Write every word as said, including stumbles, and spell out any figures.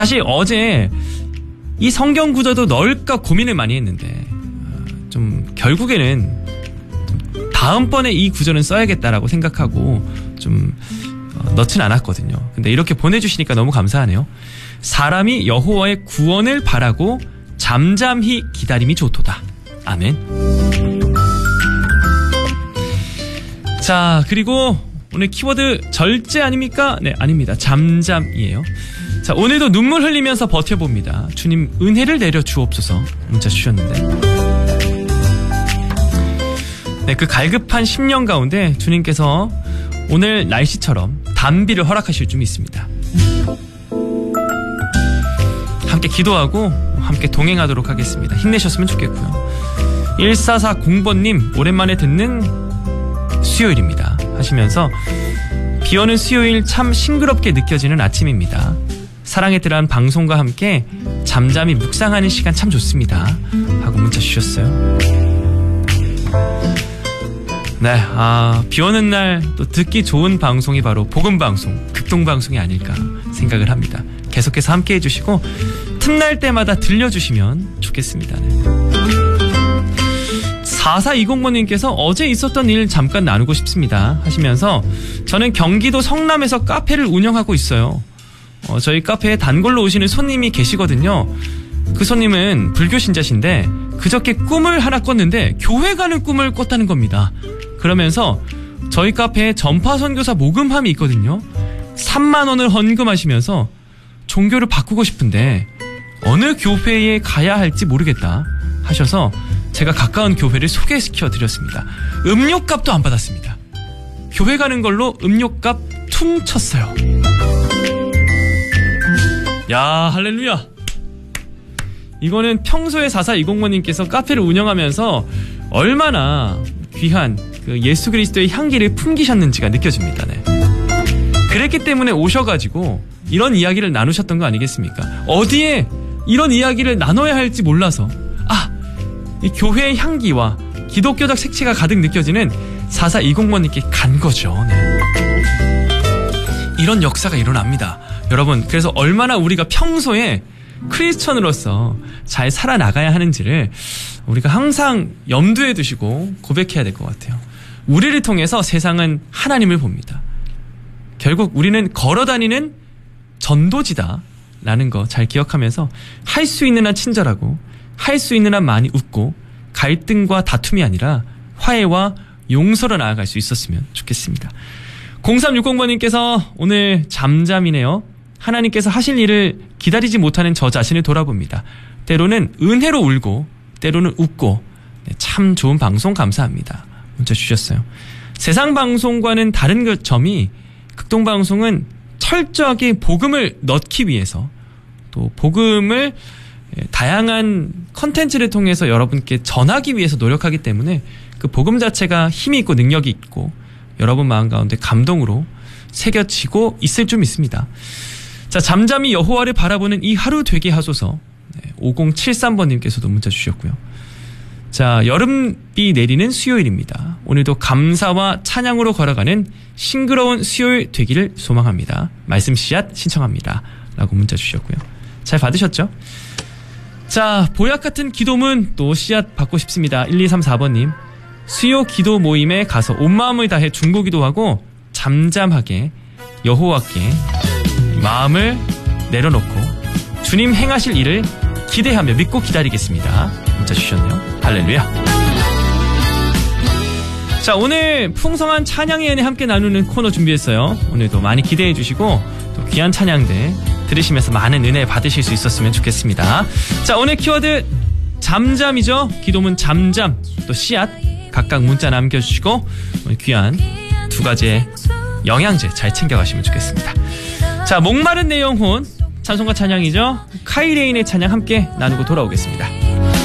사실 어제 이 성경 구절도 넣을까 고민을 많이 했는데 좀 결국에는 다음번에 이 구절은 써야겠다라고 생각하고 좀 넣진 않았거든요. 근데 이렇게 보내주시니까 너무 감사하네요. 사람이 여호와의 구원을 바라고 잠잠히 기다림이 좋도다. 아멘. 자, 그리고 오늘 키워드 절제 아닙니까? 네, 아닙니다. 잠잠이에요. 자, 오늘도 눈물 흘리면서 버텨봅니다. 주님 은혜를 내려 주옵소서. 문자 주셨는데, 네, 그 갈급한 심령 가운데 주님께서 오늘 날씨처럼 단비를 허락하실 줄 믿습니다. 함께 기도하고 함께 동행하도록 하겠습니다. 힘내셨으면 좋겠고요. 일사사공 번님 오랜만에 듣는 수요일입니다 하시면서 비오는 수요일 참 싱그럽게 느껴지는 아침입니다. 사랑의 뜰한 방송과 함께 잠잠히 묵상하는 시간 참 좋습니다 하고 문자 주셨어요. 네, 아, 비 오는 날 또 듣기 좋은 방송이 바로 복음방송, 극동방송이 아닐까 생각을 합니다. 계속해서 함께 해주시고 틈날 때마다 들려주시면 좋겠습니다. 네. 사사이공 번님께서 어제 있었던 일 잠깐 나누고 싶습니다 하시면서 저는 경기도 성남에서 카페를 운영하고 있어요. 어, 저희 카페에 단골로 오시는 손님이 계시거든요. 그 손님은 불교 신자신데 그저께 꿈을 하나 꿨는데 교회 가는 꿈을 꿨다는 겁니다. 그러면서 저희 카페에 전파 선교사 모금함이 있거든요. 삼만 원을 헌금하시면서 종교를 바꾸고 싶은데 어느 교회에 가야 할지 모르겠다 하셔서 제가 가까운 교회를 소개시켜 드렸습니다. 음료값도 안 받았습니다. 교회 가는 걸로 음료값 퉁쳤어요. 야, 할렐루야. 이거는 평소에 사사이공 번님께서 카페를 운영하면서 얼마나 귀한 그 예수 그리스도의 향기를 풍기셨는지가 느껴집니다. 네. 그랬기 때문에 오셔가지고 이런 이야기를 나누셨던 거 아니겠습니까? 어디에 이런 이야기를 나눠야 할지 몰라서 아, 이 교회의 향기와 기독교적 색채가 가득 느껴지는 사사이공 번님께 간 거죠. 네. 이런 역사가 일어납니다. 여러분, 그래서 얼마나 우리가 평소에 크리스천으로서 잘 살아나가야 하는지를 우리가 항상 염두에 두시고 고백해야 될 것 같아요. 우리를 통해서 세상은 하나님을 봅니다. 결국 우리는 걸어다니는 전도지다라는 거 잘 기억하면서 할 수 있는 한 친절하고 할 수 있는 한 많이 웃고 갈등과 다툼이 아니라 화해와 용서로 나아갈 수 있었으면 좋겠습니다. 공삼육공 번님께서 오늘 잠잠이네요. 하나님께서 하실 일을 기다리지 못하는 저 자신을 돌아봅니다. 때로는 은혜로 울고 때로는 웃고 네, 참 좋은 방송 감사합니다. 문자 주셨어요. 세상 방송과는 다른 그 점이 극동방송은 철저하게 복음을 넣기 위해서 또 복음을 다양한 컨텐츠를 통해서 여러분께 전하기 위해서 노력하기 때문에 그 복음 자체가 힘이 있고 능력이 있고 여러분 마음 가운데 감동으로 새겨지고 있을 줄 믿습니다. 자, 잠잠히 여호와를 바라보는 이 하루 되게 하소서. 네, 오공칠삼 번님께서도 문자 주셨고요. 자, 여름비 내리는 수요일입니다. 오늘도 감사와 찬양으로 걸어가는 싱그러운 수요일 되기를 소망합니다. 말씀 씨앗 신청합니다 라고 문자 주셨고요. 잘 받으셨죠? 자, 보약 같은 기도문 또 씨앗 받고 싶습니다. 일이삼사 번님. 수요 기도 모임에 가서 온 마음을 다해 중보기도하고 잠잠하게 여호와께 마음을 내려놓고 주님 행하실 일을 기대하며 믿고 기다리겠습니다. 문자 주셨네요. 할렐루야. 자, 오늘 풍성한 찬양의 은혜 함께 나누는 코너 준비했어요. 오늘도 많이 기대해 주시고 또 귀한 찬양들 들으시면서 많은 은혜 받으실 수 있었으면 좋겠습니다. 자, 오늘 키워드 잠잠이죠. 기도문 잠잠 또 씨앗 각각 문자 남겨주시고 오늘 귀한 두 가지의 영양제 잘 챙겨가시면 좋겠습니다. 자, 목마른 내 영혼 찬송과 찬양이죠. 카이레인의 찬양 함께 나누고 돌아오겠습니다.